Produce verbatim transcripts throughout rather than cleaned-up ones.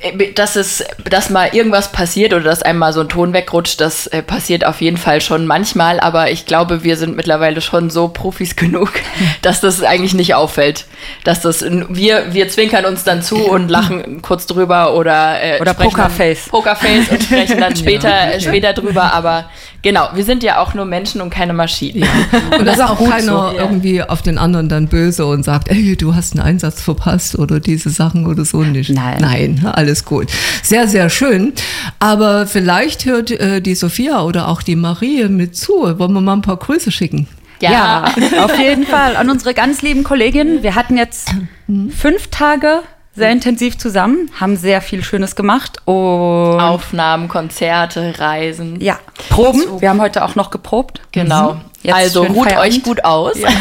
dass es, dass mal irgendwas passiert oder dass einem mal so ein Ton wegrutscht, das äh, passiert auf jeden Fall schon manchmal, aber ich glaube, wir sind mittlerweile schon so Profis genug, dass das eigentlich nicht auffällt. Dass das, wir, wir zwinkern uns dann zu und lachen kurz drüber oder äh, oder Pokerface. Pokerface und sprechen dann später, ja. äh, später drüber, aber genau, wir sind ja auch nur Menschen und keine Maschinen. Ja. Und das ist auch keiner so. irgendwie auf den anderen dann böse und sagt, ey, du hast einen Einsatz verpasst oder diese Sachen oder so nicht. Nein. Nein, alles gut. Sehr, sehr schön. Aber vielleicht hört äh, die Sophia oder auch die Marie mit zu. Wollen wir mal ein paar Grüße schicken? Ja, ja, auf jeden Fall. An unsere ganz lieben Kolleginnen. Wir hatten jetzt fünf Tage sehr intensiv zusammen, haben sehr viel Schönes gemacht. Und Aufnahmen, Konzerte, Reisen. Ja, Proben. Wir haben heute auch noch geprobt. Genau. Jetzt also ruht Feierabend. Euch gut aus. Ja.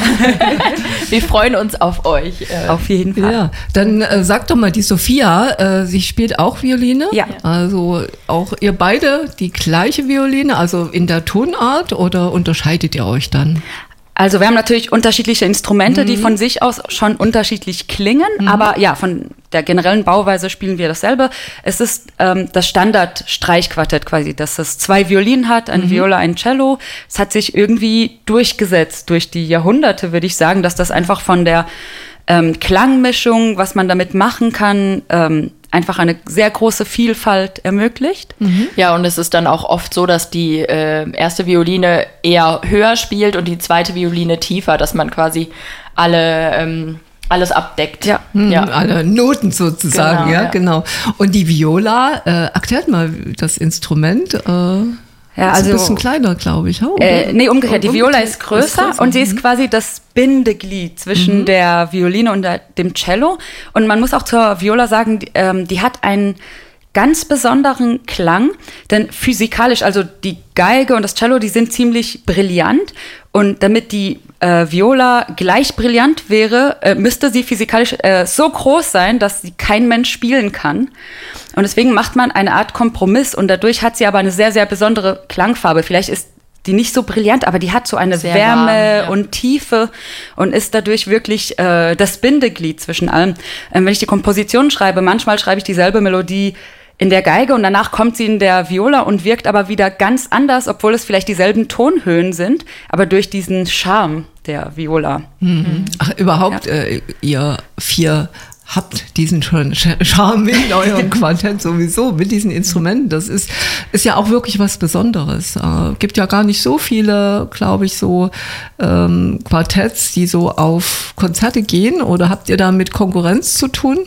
Wir freuen uns auf euch. Äh. Auf jeden Fall. Ja, dann äh, sag doch mal, die Sophia, äh, sie spielt auch Violine. Ja. Also auch ihr beide die gleiche Violine, also in der Tonart, oder unterscheidet ihr euch dann? Also wir haben natürlich unterschiedliche Instrumente, mhm. die von sich aus schon unterschiedlich klingen, mhm. aber ja, von der generellen Bauweise spielen wir dasselbe. Es ist ähm, das Standard-Streichquartett quasi, dass es zwei Violinen hat, eine mhm. Viola, ein Cello. Es hat sich irgendwie durchgesetzt durch die Jahrhunderte, würde ich sagen, dass das einfach von der ähm, Klangmischung, was man damit machen kann, ähm, einfach eine sehr große Vielfalt ermöglicht. Mhm. Ja, und es ist dann auch oft so, dass die äh, erste Violine eher höher spielt und die zweite Violine tiefer, dass man quasi alle ähm, alles abdeckt. Ja. Mhm, ja, alle Noten sozusagen, genau, ja, ja, genau. Und die Viola, äh, erklärt mal das Instrument. Äh, ja, ist also ein bisschen kleiner, glaube ich. Oh, äh, nee, umgekehrt. Die Viola ist größer, ist größer und sie ist quasi das Bindeglied zwischen mhm. der Violine und der, dem Cello. Und man muss auch zur Viola sagen, die, ähm, die hat einen ganz besonderen Klang, denn physikalisch, also die Geige und das Cello, die sind ziemlich brillant. Und damit die äh, Viola gleich brillant wäre, äh, müsste sie physikalisch äh, so groß sein, dass sie kein Mensch spielen kann. Und deswegen macht man eine Art Kompromiss und dadurch hat sie aber eine sehr, sehr besondere Klangfarbe. Vielleicht ist die nicht so brillant, aber die hat so eine sehr Wärme warm, ja. und Tiefe und ist dadurch wirklich äh, das Bindeglied zwischen allem. Ähm, wenn ich die Komposition schreibe, manchmal schreibe ich dieselbe Melodie in der Geige und danach kommt sie in der Viola und wirkt aber wieder ganz anders, obwohl es vielleicht dieselben Tonhöhen sind, aber durch diesen Charme der Viola. Mhm. Ach, überhaupt, ja. äh, ihr vier habt diesen schon Charme in eurem Quartett sowieso, mit diesen Instrumenten. Das ist, ist ja auch wirklich was Besonderes. Äh, gibt ja gar nicht so viele, glaube ich, so ähm, Quartetts, die so auf Konzerte gehen. Oder habt ihr da mit Konkurrenz zu tun?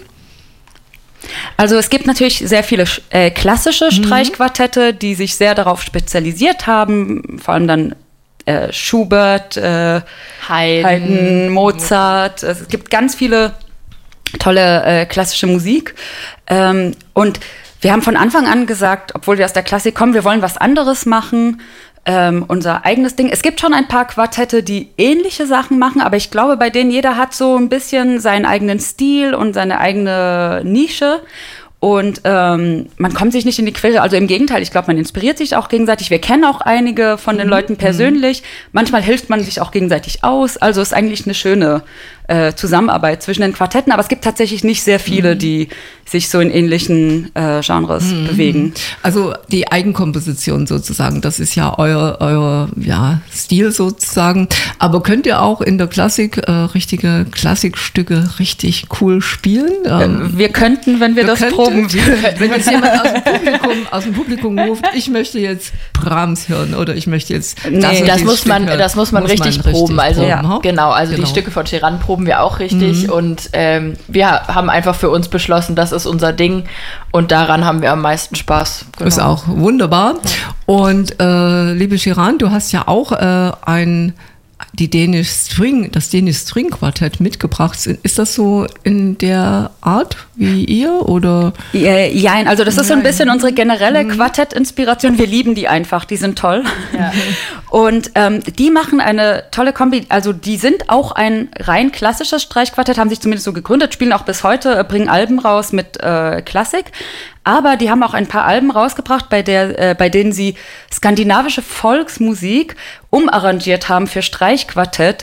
Also es gibt natürlich sehr viele äh, klassische Streichquartette, die sich sehr darauf spezialisiert haben, vor allem dann äh, Schubert, äh, Haydn, Haydn, Mozart. Es gibt ganz viele tolle äh, klassische Musik. Ähm, und wir haben von Anfang an gesagt, obwohl wir aus der Klassik kommen, wir wollen was anderes machen, ähm, unser eigenes Ding. Es gibt schon ein paar Quartette, die ähnliche Sachen machen, aber ich glaube, bei denen jeder hat so ein bisschen seinen eigenen Stil und seine eigene Nische. Und ähm, man kommt sich nicht in die Quere. Also im Gegenteil, ich glaube, man inspiriert sich auch gegenseitig. Wir kennen auch einige von den mhm. Leuten persönlich. Manchmal hilft man sich auch gegenseitig aus. Also es ist eigentlich eine schöne äh, Zusammenarbeit zwischen den Quartetten. Aber es gibt tatsächlich nicht sehr viele, mhm. die sich so in ähnlichen äh, Genres mhm. bewegen. Also die Eigenkomposition sozusagen, das ist ja euer, euer ja, Stil sozusagen. Aber könnt ihr auch in der Klassik äh, richtige Klassikstücke richtig cool spielen? Ähm, wir könnten, wenn wir, wir das könnten, proben. Wenn jetzt jemand aus dem, Publikum, aus dem Publikum ruft, ich möchte jetzt Brahms hören oder ich möchte jetzt das, nee, das muss man, hören, das muss man muss richtig man proben. Richtig also ja. genau, also genau. Die Stücke von Sheeran proben wir auch richtig mhm. und ähm, wir haben einfach für uns beschlossen, das ist unser Ding und daran haben wir am meisten Spaß. Genau. Ist auch wunderbar. Und äh, liebe Sheeran, du hast ja auch äh, ein die Danish String, das Danish String Quartett mitgebracht. Ist das so in der Art wie ihr oder? Ja, also das ist so ein bisschen unsere generelle Quartett-Inspiration. Wir lieben die einfach, die sind toll. Ja. Und ähm, die machen eine tolle Kombi. Also die sind auch ein rein klassisches Streichquartett, haben sich zumindest so gegründet, spielen auch bis heute, bringen Alben raus mit äh, Klassik. Aber die haben auch ein paar Alben rausgebracht, bei, der, äh, bei denen sie skandinavische Volksmusik umarrangiert haben für Streichquartett.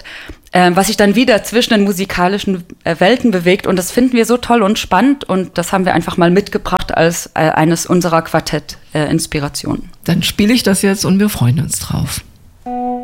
äh, was sich dann wieder zwischen den musikalischen äh, Welten bewegt. Und das finden wir so toll und spannend. Und das haben wir einfach mal mitgebracht als äh, eines unserer Quartett-Inspirationen. Dann spiele ich das jetzt und wir freuen uns drauf.